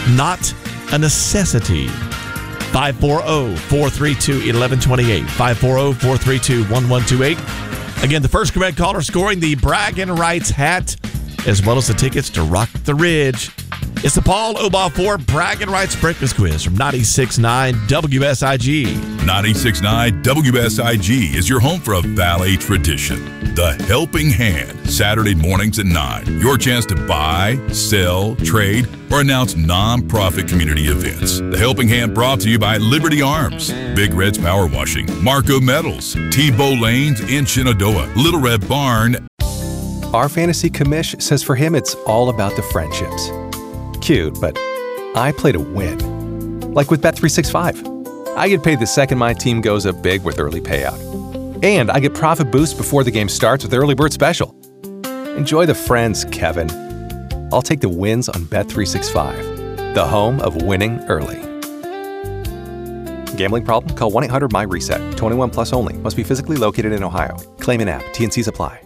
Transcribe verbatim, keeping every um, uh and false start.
not a necessity. five four zero, four three two, one one two eight. five four zero, four three two, one one two eight. Again, the first correct caller scoring the Bragging Rights hat, as well as the tickets to Rock the Ridge. It's the Paul Obafor Bragging Rights Breakfast Quiz from ninety-six point nine W S I G. ninety-six point nine W S I G is your home for a Valley tradition. The Helping Hand, Saturday mornings at nine. Your chance to buy, sell, trade, or announce non-profit community events. The Helping Hand brought to you by Liberty Arms, Big Red's Power Washing, Marco Metals, T-Bow Lanes in Shenandoah, Little Red Barn. Our fantasy commish says for him it's all about the friendships. Cute, but I play to win. Like with Bet three sixty-five. I get paid the second my team goes up big with early payout. And I get profit boost before the game starts with Early Bird Special. Enjoy the friends, Kevin. I'll take the wins on Bet three sixty-five, the home of winning early. Gambling problem? Call one eight hundred M Y RESET. twenty-one plus only. Must be physically located in Ohio. Claim in app. T and Cs apply.